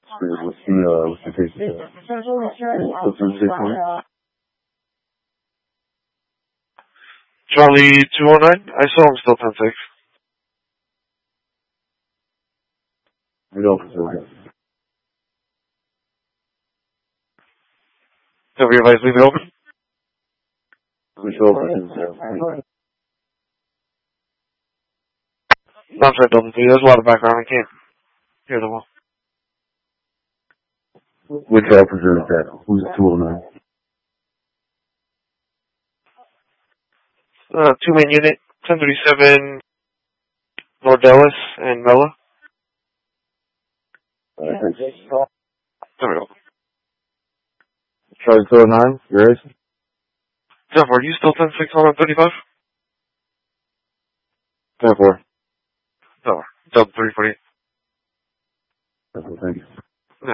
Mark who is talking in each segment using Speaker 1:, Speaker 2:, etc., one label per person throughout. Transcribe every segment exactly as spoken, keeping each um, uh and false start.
Speaker 1: What's the, uh, what's the patient? What's the patient?
Speaker 2: Charlie two oh nine, I saw him still ten six.
Speaker 1: We don't consider
Speaker 2: Have you advised leave it open?
Speaker 1: We show up.
Speaker 2: Not trying to open for you, there's a lot of background, I can't hear them all.
Speaker 1: Which officer is that? Who's two oh nine?
Speaker 2: Uh, two-man unit, ten thirty-seven, Nordellis and Mella.
Speaker 1: Alright, thanks.
Speaker 2: There we go.
Speaker 1: Charlie two oh nine, yours?
Speaker 2: Jeff, are you still ten six on thirty-five?
Speaker 1: ten four.
Speaker 2: No, Delta three forty-eight.
Speaker 1: Okay, thank you.
Speaker 2: No.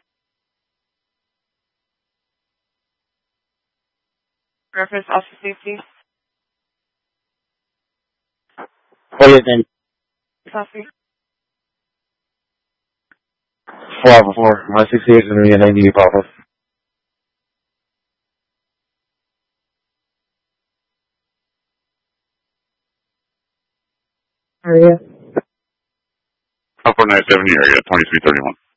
Speaker 3: Reference officer safety.
Speaker 1: Oh, yeah, thank you.
Speaker 3: Coffee.
Speaker 1: Four before. My sixty-eight is going to be an ninety-eight pop-up.
Speaker 3: Area.
Speaker 4: Upper nine seventy area, twenty-three thirty-one.